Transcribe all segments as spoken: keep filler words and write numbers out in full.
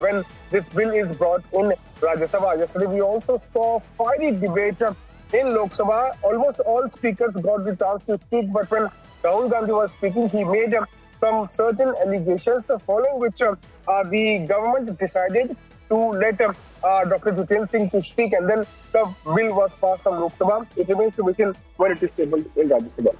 when this bill is brought in Rajya Sabha. Yesterday, we also saw fiery debate in Lok Sabha. Almost all speakers got the chance to speak, but when Rahul Gandhi was speaking, he made uh, some certain allegations, uh, following which uh, uh, the government decided to let uh, uh, Doctor Jitendra Singh to speak, and then the bill was passed from Lok Sabha. It remains to be seen when it is tabled in Rajya Sabha.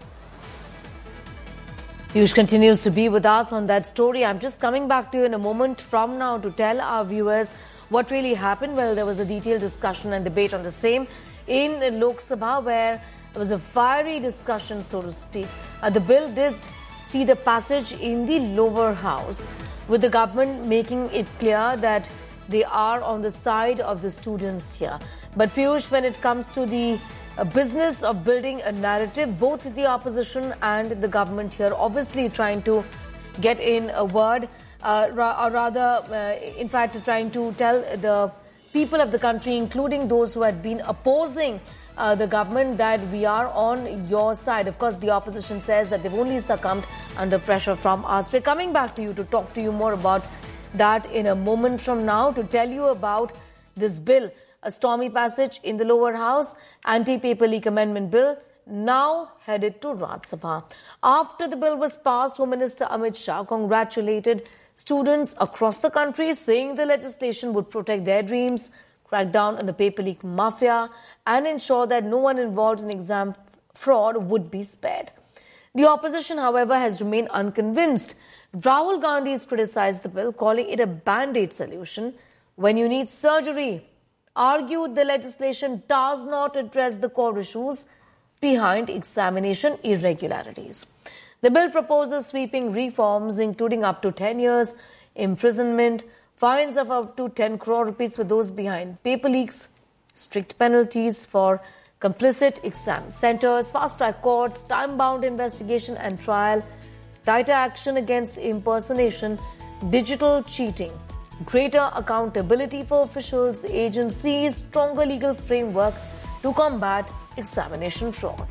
Piyush continues to be with us on that story. I'm just coming back to you in a moment from now to tell our viewers what really happened. Well, there was a detailed discussion and debate on the same in Lok Sabha, where there was a fiery discussion, so to speak. Uh, the bill did see the passage in the lower house, with the government making it clear that they are on the side of the students here. But Piyush, when it comes to the uh, business of building a narrative, both the opposition and the government here obviously trying to get in a word, uh, ra- or rather, uh, in fact, trying to tell the people of the country, including those who had been opposing uh, the government, that we are on your side. Of course, the opposition says that they've only succumbed under pressure from us. We're coming back to you to talk to you more about that in a moment from now, to tell you about this bill, a stormy passage in the lower house, anti-paper leak amendment bill, now headed to Rajya Sabha. After the bill was passed, Home Minister Amit Shah congratulated students across the country, saying the legislation would protect their dreams, crack down on the paper leak mafia, and ensure that no one involved in exam fraud would be spared. The opposition, however, has remained unconvinced. Rahul Gandhi has criticized the bill, calling it a band-aid solution when you need surgery. Argued the legislation does not address the core issues behind examination irregularities. The bill proposes sweeping reforms, including up to ten years imprisonment, fines of up to ten crore rupees for those behind paper leaks, strict penalties for complicit exam centers, fast-track courts, time-bound investigation and trial, tighter action against impersonation, digital cheating, greater accountability for officials, agencies, stronger legal framework to combat examination fraud.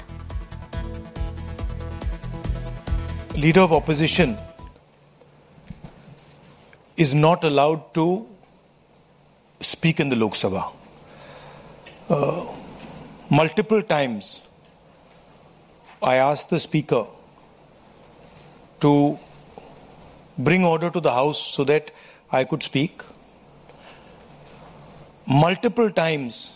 Leader of opposition is not allowed to speak in the Lok Sabha. Uh, multiple times I asked the speaker to bring order to the house so that I could speak. Multiple times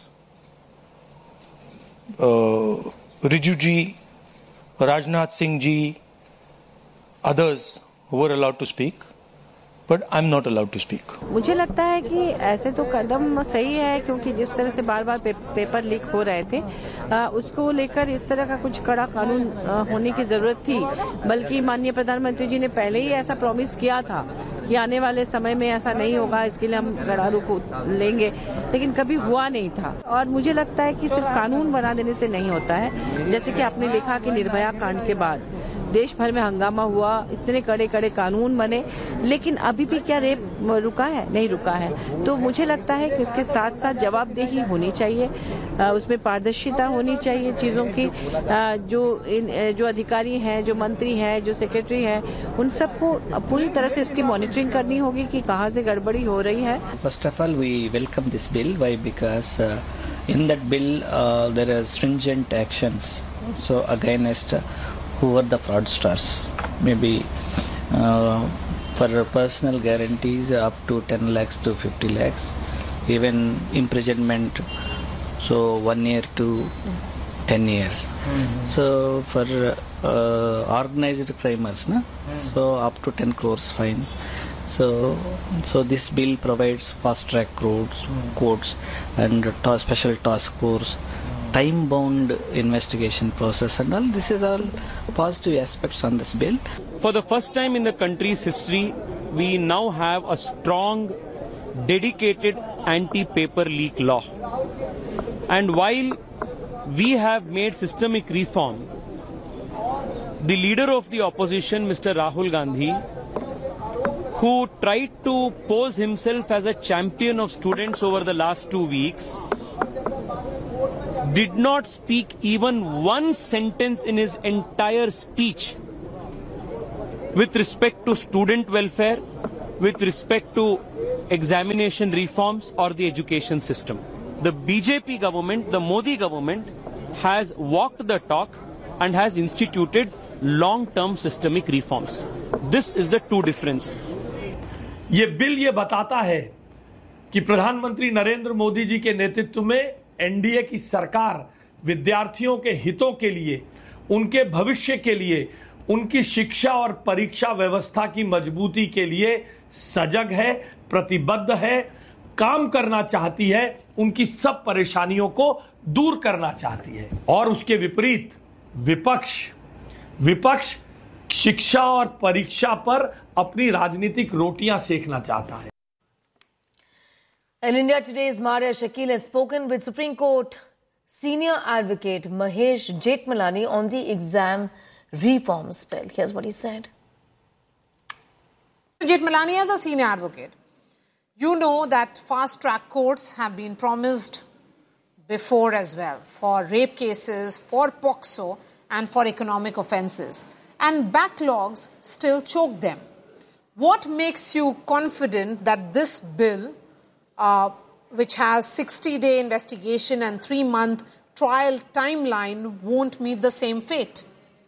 uh, Riju ji, Rajnath Singh ji, others were allowed to speak, but I'm not allowed to speak. मुझे लगता है कि ऐसे तो कदम सही है, क्योंकि जिस तरह से बार बार पे, पेपर लीक हो रहे थे, आ, उसको लेकर इस तरह का कुछ कड़ा कानून आ, होने की जरूरत थी। बल्कि माननीय प्रधानमंत्री जी ने पहले ही ऐसा प्रॉमिस किया था कि आने वाले समय में ऐसा नहीं होगा, इसके लिए हम कड़ा रुख लेंगे, लेकिन कभी हुआ नहीं था। और मुझे लगता है कि सिर्फ कानून बना देने से नहीं होता है। जैसे कि आपने देखा कि निर्भया कांड के बाद देश भर में हंगामा हुआ, इतने कड़े कड़े कानून बने, लेकिन अभी भी क्या रेप रुका है? नहीं रुका है। तो मुझे लगता है कि इसके साथ साथ जवाबदेही होनी चाहिए, उसमें पारदर्शिता होनी चाहिए चीजों की। जो इन जो अधिकारी हैं, जो मंत्री हैं, जो सेक्रेटरी हैं, उन सबको पूरी तरह से इसकी मॉनिटरिंग करनी होगी कि कहाँ से गड़बड़ी हो रही है। First of all we welcome this bill, why because in that bill there are stringent actions so against who are the fraudsters, maybe uh, for personal guarantees up to ten lakhs to fifty lakhs, even imprisonment, so one year to ten years. Mm-hmm. So for uh, organized crimers, na? Mm-hmm. so up to ten crores fine. So, so this bill provides fast-track courts, mm-hmm. courts and ta- special task force, time-bound investigation process and all. This is all positive aspects on this bill. For the first time in the country's history, we now have a strong, dedicated anti-paper leak law. And while we have made systemic reform, the leader of the opposition, Mister Rahul Gandhi, who tried to pose himself as a champion of students over the last two weeks, did not speak even one sentence in his entire speech with respect to student welfare, with respect to examination reforms or the education system. The B J P government, the Modi government, has walked the talk and has instituted long-term systemic reforms. This is the two difference. ये bill ये बताता है कि प्रधानमंत्री नरेंद्र मोदी जी के नेतृत्व में NDA की सरकार विद्यार्थियों के हितों के लिए, उनके भविष्य के लिए, उनकी शिक्षा और परीक्षा व्यवस्था की मजबूती के लिए सजग है, प्रतिबद्ध है, काम करना चाहती है, उनकी सब परेशानियों को दूर करना चाहती है। और उसके विपरीत विपक्ष विपक्ष शिक्षा और परीक्षा पर अपनी राजनीतिक रोटियां सेकना चाहता है। In India today's Maria Shakil has spoken with Supreme Court senior advocate Mahesh Jethmalani on the exam reforms bill. Here's what he said. Jethmalani, as a senior advocate, you know that fast-track courts have been promised before as well for rape cases, for POCSO and for economic offences. And backlogs still choke them. What makes you confident that this bill, uh, which has sixty-day investigation and three-month trial timeline, won't meet the same fate?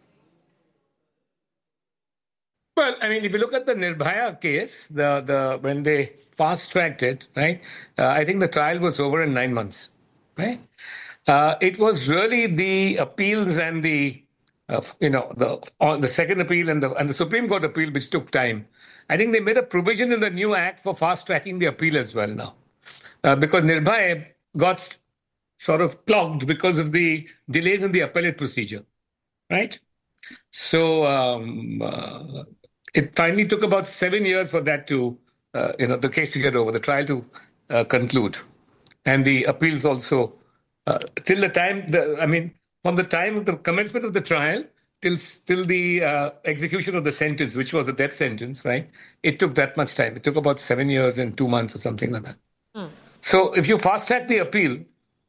Well, I mean, if you look at the Nirbhaya case, the, the when they fast-tracked it, right, uh, I think the trial was over in nine months, right? Uh, it was really the appeals and the, uh, you know, the on the second appeal and the and the Supreme Court appeal which took time. I think they made a provision in the new act for fast-tracking the appeal as well now, uh, because Nirbhaya got sort of clogged because of the delays in the appellate procedure, right? So um, uh, it finally took about seven years for that to, uh, you know, the case to get over, the trial to uh, conclude. And the appeals also, uh, till the time, the, I mean, from the time of the commencement of the trial till, till the uh, execution of the sentence, which was a death sentence, right? It took that much time. It took about seven years and two months or something like that. Mm. So if you fast-track the appeal,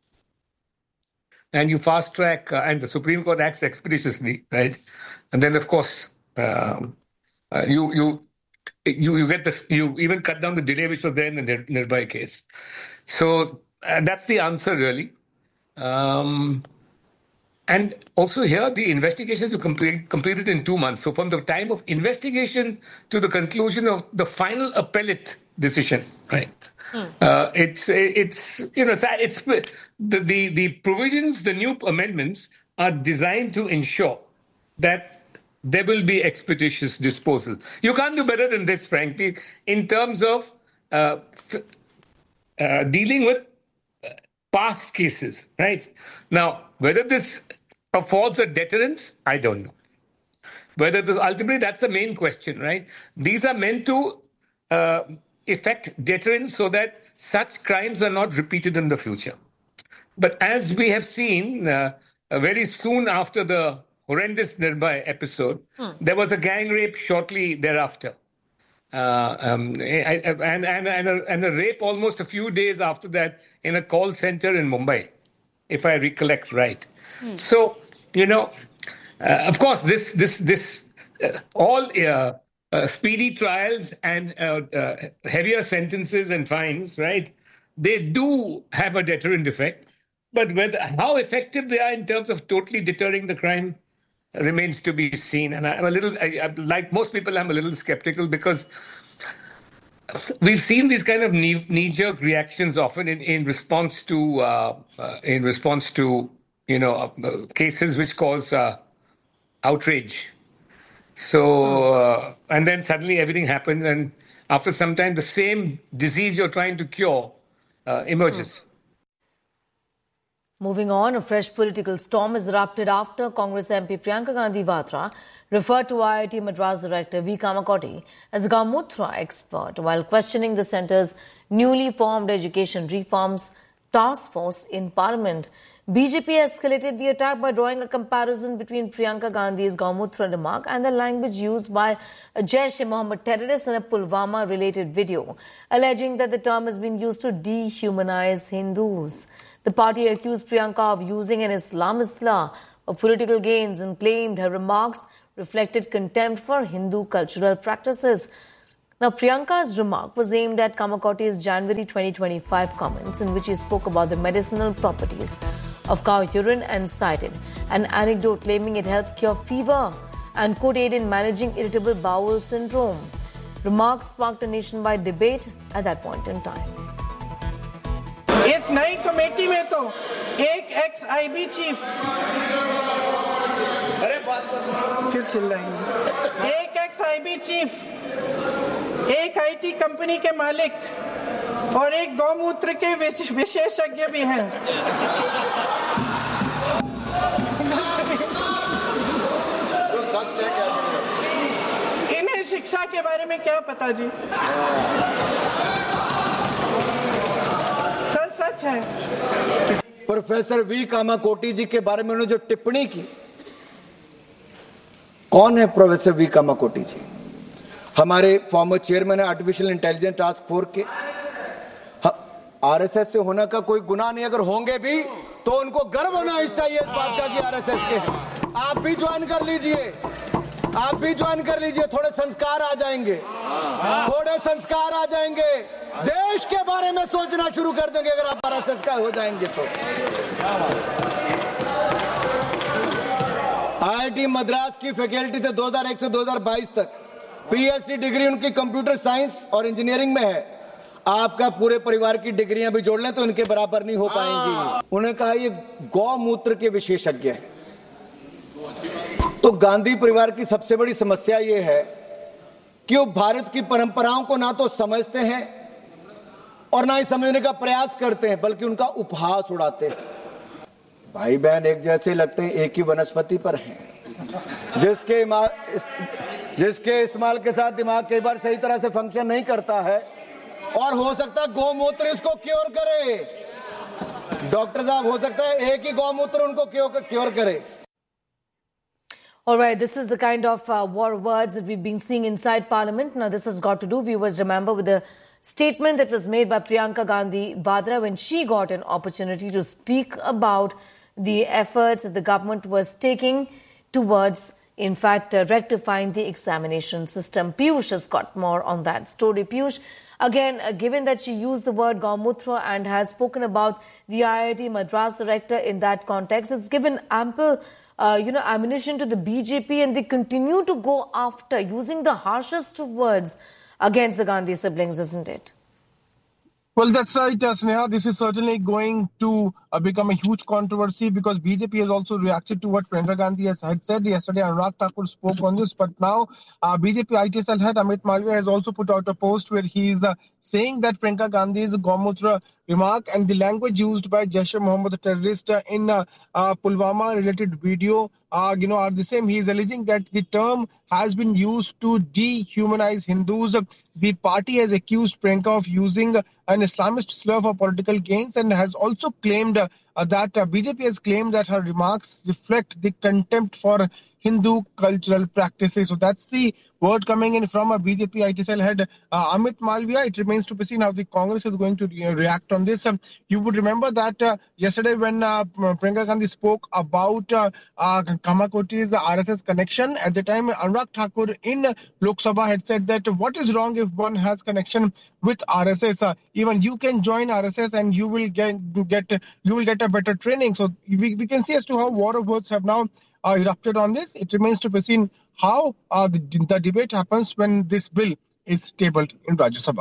and you fast-track, uh, and the Supreme Court acts expeditiously, right? And then, of course, um, uh, you you you you get this. You even cut down the delay which was there in the Nir- Nirbhaya case. So uh, that's the answer, really. Um, and also here, the investigations were complete, completed in two months. So from the time of investigation to the conclusion of the final appellate decision, right? Hmm. Uh, it's it's you know it's the, the the provisions, the new amendments are designed to ensure that there will be expeditious disposal. You can't do better than this, frankly, in terms of uh, f- uh, dealing with past cases. Right now, whether this affords a deterrence, I don't know. Whether this ultimately, that's the main question, right? These are meant to Uh, effect deterrence so that such crimes are not repeated in the future. But as we have seen, uh, uh, very soon after the horrendous Nirbhaya episode, hmm. there was a gang rape shortly thereafter. Uh, um, and, and, and, a, and a rape almost a few days after that in a call center in Mumbai, if I recollect right. Hmm. So, you know, uh, of course, this, this, this, uh, all... Uh, Uh, speedy trials and uh, uh, heavier sentences and fines, right? They do have a deterrent effect, but whether, how effective they are in terms of totally deterring the crime remains to be seen. And I'm a little, I, I, like most people, I'm a little skeptical because we've seen these kind of knee, knee-jerk reactions often in, in response to uh, uh, in response to you know uh, cases which cause uh, outrage. So, uh, and then suddenly everything happens, and after some time, the same disease you're trying to cure uh, emerges. Moving on, a fresh political storm has erupted after Congress M P Priyanka Gandhi Vatra referred to I I T Madras Director V. Kamakoti as a Gaumutra expert while questioning the centre's newly formed education reforms task force in Parliament. B J P escalated the attack by drawing a comparison between Priyanka Gandhi's Gaumutra remark and the language used by a Jaish-e-Mohammed terrorist in a Pulwama-related video, alleging that the term has been used to dehumanize Hindus. The party accused Priyanka of using an Islamist slur for political gains and claimed her remarks reflected contempt for Hindu cultural practices. Now, Priyanka's remark was aimed at Kamakoti's January twenty twenty-five comments in which he spoke about the medicinal properties of cow urine and cited an anecdote claiming it helped cure fever and could aid in managing irritable bowel syndrome. Remarks sparked a nationwide debate at that point in time. इस नई committee में तो एक x IB chief अरे बात फिर चिल्लाएंगे एक x IB chief एक आईटी कंपनी के मालिक और एक गौमूत्र के विशेषज्ञ भी हैं। इन्हें शिक्षा के बारे में क्या पता जी? सच सच है। प्रोफेसर वी कामाकोटी जी के बारे में उन्होंने जो टिप्पणी की, कौन है प्रोफेसर वी कामाकोटी जी? हमारे फॉर्मर चेयरमैन है आर्टिफिशियल इंटेलिजेंस टास्क फोर्स के। आरएसएस से होने का कोई गुनाह नहीं, अगर होंगे भी तो उनको गर्व होना चाहिए इस बात का कि आरएसएस के हैं। आप भी ज्वाइन कर लीजिए, आप भी ज्वाइन कर लीजिए, थोड़े संस्कार आ जाएंगे, थोड़े संस्कार आ जाएंगे, देश के बारे में सोचना शुरू कर देंगे अगर आप आरएसएस का हो जाएंगे तो। आईआईटी मद्रास की फैकल्टी थे दो हज़ार एक से दो हज़ार बाईस तक, पीएचडी डिग्री उनकी कंप्यूटर साइंस और इंजीनियरिंग में है। आपका पूरे परिवार की डिग्रियां भी जोड़ लें तो इनके बराबर नहीं हो पाएंगी। उन्होंने कहा ये गौमूत्र के विशेषज्ञ हैं। तो गांधी परिवार की सबसे बड़ी समस्या ये है कि वो भारत की परंपराओं को ना तो समझते हैं और ना ही समझने का प्रयास करते हैं, बल्कि उनका उपहास उड़ाते हैं। भाई बहन एक जैसे लगते हैं, एक ही वनस्पति पर हैं। जिसके जिसके इस्तेमाल के साथ दिमाग कई बार सही तरह से फंक्शन नहीं करता है और हो सकता है गौमूत्र इसको क्योर करे। डॉक्टर साहब, हो सकता है एक ही गौमूत्र उनको क्योर करे। All right, this is the kind of uh, war words that we've been seeing inside Parliament. Now, this has got to do, viewers remember, with the statement that was made by Priyanka Gandhi Vadra when she got an opportunity to speak about the efforts that the government was taking towards, in fact, uh, rectifying the examination system. Piyush has got more on that story. Piyush, again, uh, given that she used the word Gaumutra and has spoken about the I I T Madras director in that context, it's given ample Uh, you know, ammunition to the B J P, and they continue to go after, using the harshest words against the Gandhi siblings, isn't it? Well, that's right, uh, Sneha. This is certainly going to uh, become a huge controversy because B J P has also reacted to what Priyanka Gandhi has had said yesterday. Anurag Thakur spoke on this, but now uh, B J P I T cell head Amit Malviya has also put out a post where he is uh, saying that Priyanka Gandhi's Gaumutra remark and the language used by Jaish-e-Mohammed, the terrorist, uh, in uh, uh, Pulwama-related video, uh, you know, are the same. He is alleging that the term has been used to dehumanize Hindus. The party has accused Priyanka of using an Islamist slur for political gains and has also claimed uh, that uh, B J P has claimed that her remarks reflect the contempt for Hindu cultural practices. So that's the word coming in from a B J P I T cell head, uh, Amit Malviya. It remains to be seen how the Congress is going to re- react on this. Um, you would remember that uh, yesterday when uh, Priyanka Gandhi spoke about uh, uh, Kamakoti's R S S connection, at the time Anurag Thakur in Lok Sabha had said that what is wrong if one has connection with R S S? Uh, even you can join R S S and you will get, get you will get a better training. So we, we can see as to how war of words have now uh, erupted on this. It remains to be seen how uh, the, the debate happens when this bill is tabled in Rajya Sabha.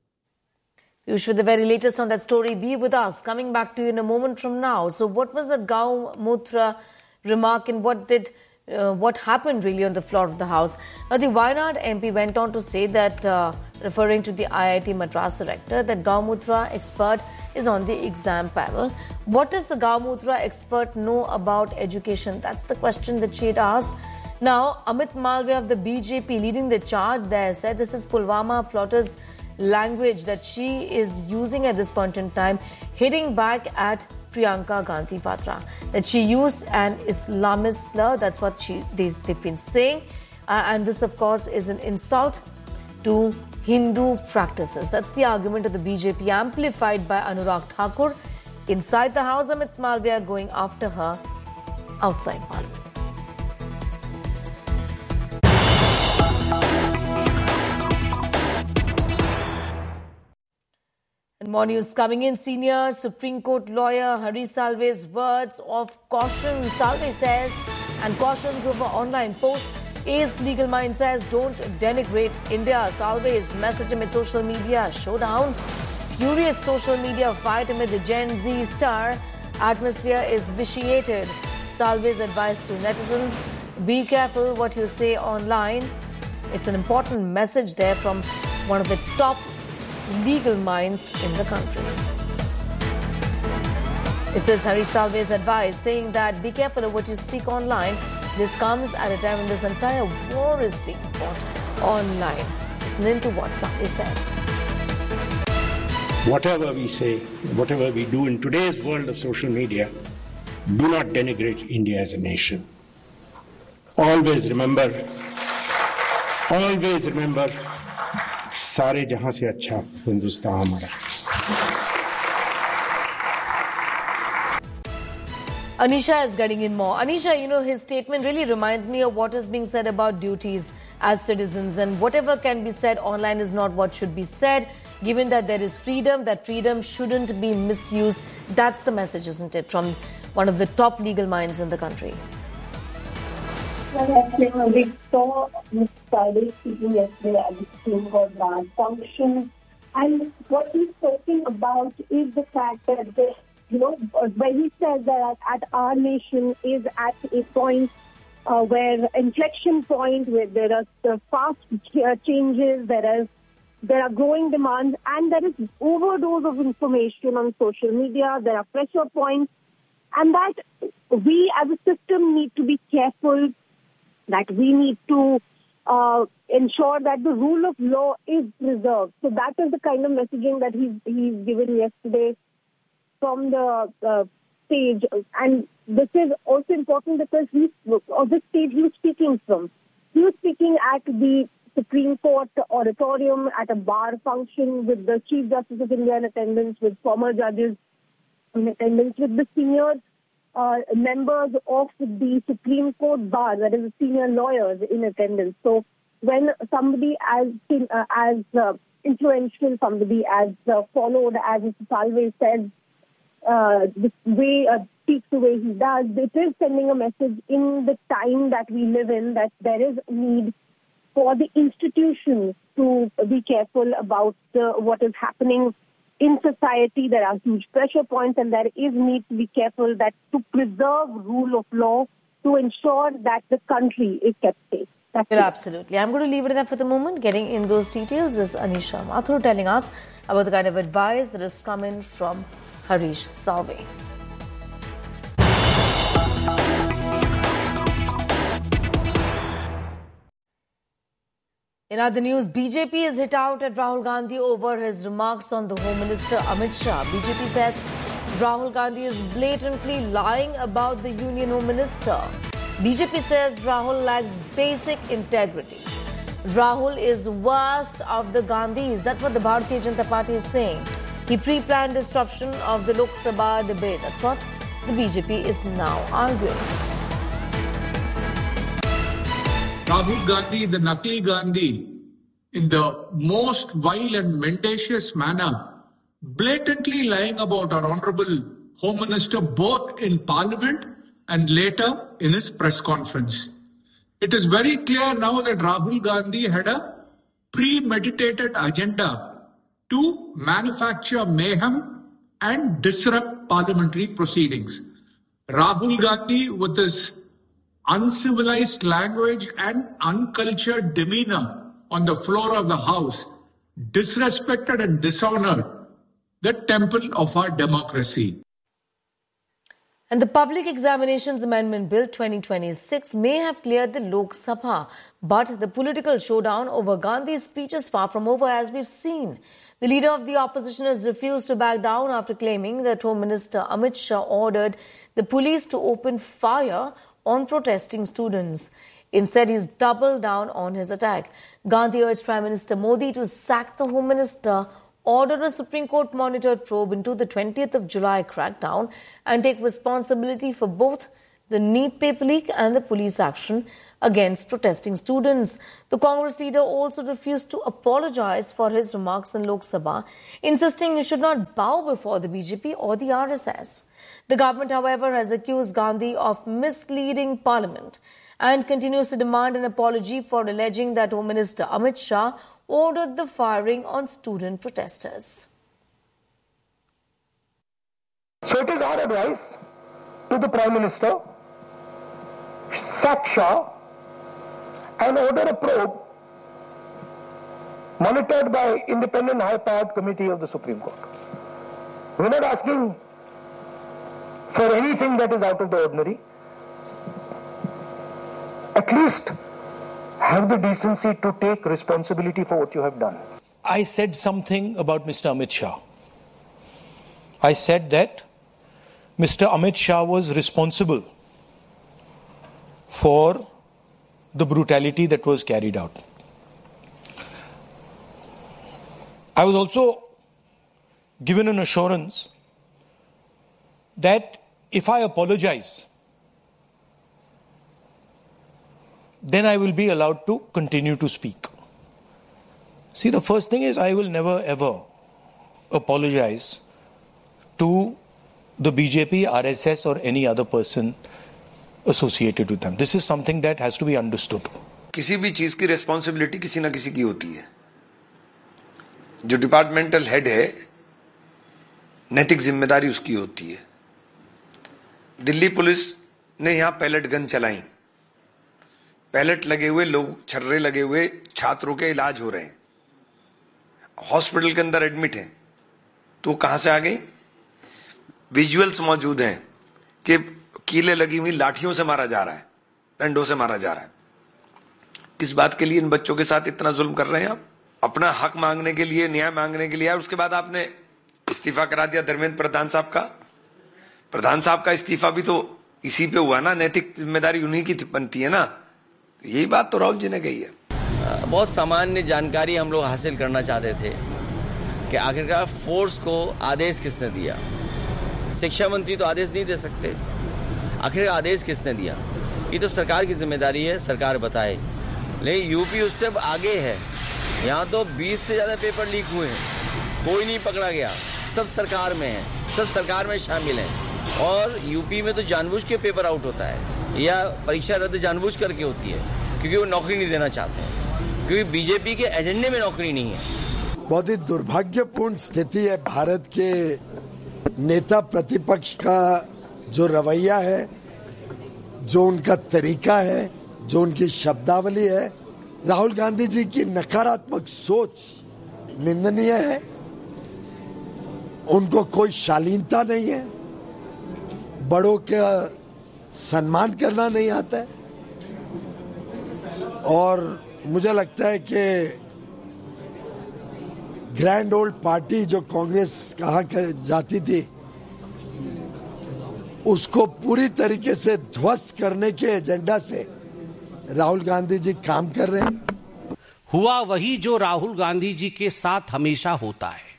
Piyush, with the very latest on that story, be with us. Coming back to you in a moment from now. So what was that Gaumutra remark and what did Uh, what happened really on the floor of the House? Now, the Wayanad M P went on to say that, uh, referring to the I I T Madras director, that Gaumutra expert is on the exam panel. What does the Gaumutra expert know about education? That's the question that she had asked. Now, Amit Malviya of the B J P leading the charge there said this is Pulwama plotters language that she is using at this point in time, hitting back at Priyanka Gandhi Vadra, that she used an Islamist slur. That's what she they, they've been saying. Uh, and this, of course, is an insult to Hindu practices. That's the argument of the B J P, amplified by Anurag Thakur. Inside the House, Amit Malviya going after her outside Parliament. More news coming in. Senior Supreme Court lawyer Harish Salve's words of caution. Salve says, and cautions over online posts. Ace Legal Mind says, don't denigrate India. Salve's message amid social media showdown. Furious social media fight amid the Gen Z star. Atmosphere is vitiated. Salve's advice to netizens, be careful what you say online. It's an important message there from one of the top legal minds in the country. It says Harish Salve's advice, saying that be careful of what you speak online. This comes at a time when this entire war is being fought online. Listen in to what Salve said. Whatever we say, whatever we do in today's world of social media, do not denigrate India as a nation. Always remember, always remember, सारे जहां से अच्छा हिंदुस्तान हमारा. Anisha is getting in more. Anisha, you know, his statement really reminds me of what is being said about duties as citizens, and whatever can be said online is not what should be said. Given that there is freedom, that freedom shouldn't be misused. That's the message, isn't it, from one of the top legal minds in the country? Well, we saw Mister Salve speaking yesterday at the Supreme Court bar function, and what he's talking about is the fact that, the, you know, when he says that at our nation is at a point uh, where inflection point, where there are uh, fast changes, there is there are growing demands, and there is overdose of information on social media. There are pressure points, and that we as a system need to be careful, that we need to uh, ensure that the rule of law is preserved. So that is the kind of messaging that he's, he's given yesterday from the uh, stage. And this is also important because he's, on this stage he was speaking from. He was speaking at the Supreme Court auditorium at a bar function with the Chief Justice of India in attendance, with former judges in attendance, with the senior uh, members of the Supreme Court bar, that is the senior lawyers in attendance. So when somebody as uh, as uh, influential, somebody as uh, followed, as Mister Salve said, uh, the way uh, speaks the way he does, it is sending a message in the time that we live in, that there is need for the institutions to be careful about uh, what is happening in society. There are huge pressure points, and there is need to be careful that to preserve rule of law, to ensure that the country is kept safe. That's well, it. absolutely. I'm going to leave it at that for the moment. Getting in those details is Anisha Mathur telling us about the kind of advice that has come in from Harish Salve. In other news, B J P is hit out at Rahul Gandhi over his remarks on the Home Minister Amit Shah. B J P says Rahul Gandhi is blatantly lying about the Union Home Minister. B J P says Rahul lacks basic integrity. Rahul is worst of the Gandhis. That's what the Bharatiya Janata Party is saying. He pre-planned disruption of the Lok Sabha debate. That's what the B J P is now arguing. Rahul Gandhi, the Nakli Gandhi, in the most vile and mendacious manner, blatantly lying about our Honorable Home Minister both in Parliament and later in his press conference. It is very clear now that Rahul Gandhi had a premeditated agenda to manufacture mayhem and disrupt parliamentary proceedings. Rahul Gandhi, with his uncivilized language and uncultured demeanor on the floor of the House, disrespected and dishonored the temple of our democracy. And the Public Examinations Amendment Bill twenty twenty-six may have cleared the Lok Sabha, but the political showdown over Gandhi's speech is far from over, as we've seen. The leader of the opposition has refused to back down after claiming that Home Minister Amit Shah ordered the police to open fire on protesting students. Instead, he's doubled down on his attack. Gandhi urged Prime Minister Modi to sack the Home Minister, order a Supreme Court monitored probe into the twentieth of July crackdown, and take responsibility for both the NEET paper leak and the police action against protesting students. The Congress leader also refused to apologize for his remarks in Lok Sabha, insisting he should not bow before the B J P or the R S S. The government, however, has accused Gandhi of misleading Parliament and continues to demand an apology for alleging that Home Minister Amit Shah ordered the firing on student protesters. So it is our advice to the Prime Minister, sack Shah and order a probe monitored by independent high-powered committee of the Supreme Court. We're not asking for anything that is out of the ordinary. At least have the decency to take responsibility for what you have done. I said something about Mister Amit Shah. I said that Mister Amit Shah was responsible for the brutality that was carried out. I was also given an assurance that if I apologize, then I will be allowed to continue to speak. See, the first thing is I will never ever apologize to the B J P, R S S or any other person associated with them. This is something that has to be understood. किसी भी चीज की responsibility किसी ना किसी की होती है. जो डिपार्टमेंटल हेड है, नैतिक जिम्मेदारी उसकी होती है. दिल्ली पुलिस ने यहां पैलेट गन चलाई. पैलेट लगे हुए लोग, छर्रे लगे हुए छात्रों के इलाज हो रहे हैं. हॉस्पिटल के अंदर एडमिट हैं. तो कहां से आ गई? विजुअल्स मौजूद हैं कि कीले लगी हुई लाठियों से मारा जा रहा है, डंडों से मारा जा रहा है. किस बात के लिए इन बच्चों के साथ इतना जुल्म कर रहे हैं आप? अपना हक मांगने के लिए, न्याय मांगने के लिए. और उसके बाद आपने इस्तीफा करा दिया धर्मेंद्र प्रधान साहब का. प्रधान साहब का इस्तीफा भी तो इसी पे हुआ ना. नैतिक जिम्मेदारी उन्हीं की बनती है ना. यही बात तो राहुल जी ने कही है. बहुत सामान्य जानकारी हम लोग हासिल करना चाहते थे कि आखिरकार फोर्स को आदेश किसने दिया. शिक्षा मंत्री तो आदेश नहीं दे सकते. आखिर आदेश किसने दिया? ये तो सरकार की जिम्मेदारी है, सरकार बताए. लेकिन यूपी उससे आगे है. यहाँ तो बीस से ज्यादा पेपर लीक हुए हैं, कोई नहीं पकड़ा गया. सब सरकार में है, सब सरकार में शामिल हैं. और यूपी में तो जानबूझ के पेपर आउट होता है या परीक्षा रद्द जानबूझ करके होती है, क्योंकि वो नौकरी नहीं देना चाहते हैं, क्योंकि बीजेपी के एजेंडे में नौकरी नहीं है. बहुत ही दुर्भाग्यपूर्ण स्थिति है. भारत के नेता प्रतिपक्ष का जो रवैया है, जो उनका तरीका है, जो उनकी शब्दावली है, राहुल गांधी जी की नकारात्मक सोच निंदनीय है. उनको कोई शालीनता नहीं है, बड़ों का सम्मान करना नहीं आता है. और मुझे लगता है कि ग्रैंड ओल्ड पार्टी जो कांग्रेस कहा कर जाती थी, उसको पूरी तरीके से ध्वस्त करने के एजेंडा से राहुल गांधी जी काम कर रहे हैं. हुआ वही जो राहुल गांधी जी के साथ हमेशा होता है.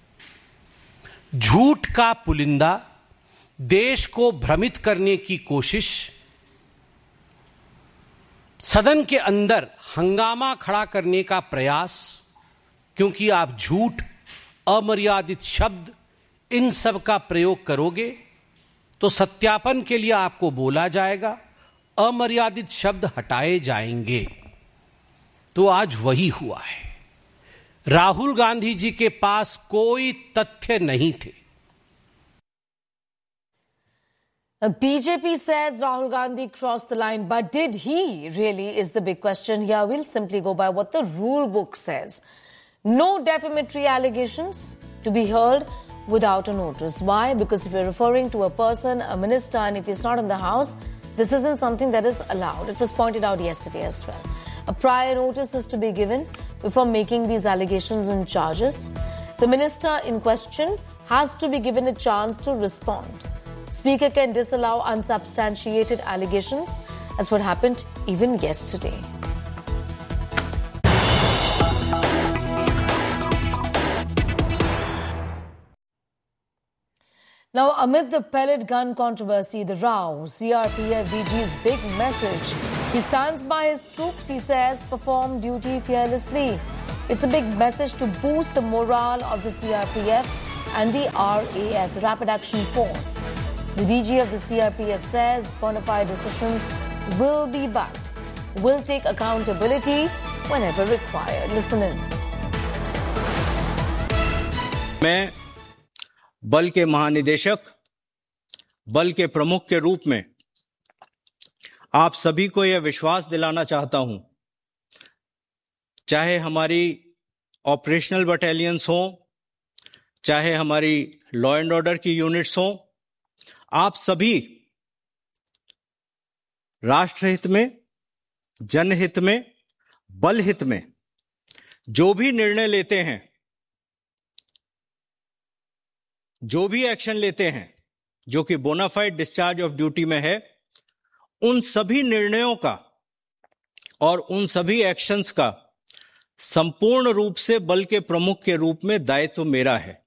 झूठ का पुलिंदा, देश को भ्रमित करने की कोशिश, सदन के अंदर हंगामा खड़ा करने का प्रयास. क्योंकि आप झूठ, अमर्यादित शब्द, इन सब का प्रयोग करोगे तो सत्यापन के लिए आपको बोला जाएगा, अमर्यादित शब्द हटाए जाएंगे. तो आज वही हुआ है. राहुल गांधी जी के पास कोई तथ्य नहीं थे. B J P says Rahul Gandhi crossed the line, but did he really is the big question here. We'll simply go by what the rule book says. No defamatory allegations to be heard without a notice. Why? Because if you're referring to a person, a minister, and if he's not in the house, this isn't something that is allowed. It was pointed out yesterday as well. A prior notice is to be given before making these allegations and charges. The minister in question has to be given a chance to respond. Speaker can disallow unsubstantiated allegations. That's what happened even yesterday. Now, amid the pellet gun controversy, the row, C R P F D G's big message. He stands by his troops, he says, perform duty fearlessly. It's a big message to boost the morale of the C R P F and the R A F, the Rapid Action Force. The D G of the C R P F says bona fide decisions will be backed, will take accountability whenever required. Listen in. मैं बल के महानिदेशक, बल के प्रमुख के रूप में आप सभी को यह विश्वास दिलाना चाहता हूं, चाहे हमारी ऑपरेशनल बटालियंस हों, चाहे हमारी लॉ एंड ऑर्डर की यूनिट्स हों, आप सभी राष्ट्रहित में, जनहित में, बल हित में जो भी निर्णय लेते हैं, जो भी एक्शन लेते हैं, जो कि बोनाफाइड डिस्चार्ज ऑफ ड्यूटी में है, उन सभी निर्णयों का और उन सभी एक्शंस का संपूर्ण रूप से बल के प्रमुख के रूप में दायित्व मेरा है।